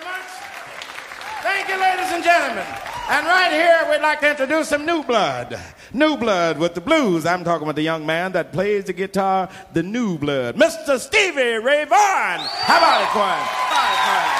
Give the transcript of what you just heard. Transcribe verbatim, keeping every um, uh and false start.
much. Thank you, ladies and gentlemen. And right here, we'd like to introduce some new blood. New blood with the blues. I'm talking about the young man that plays the guitar, the new blood, Mister Stevie Ray Vaughan. How about it, Quan?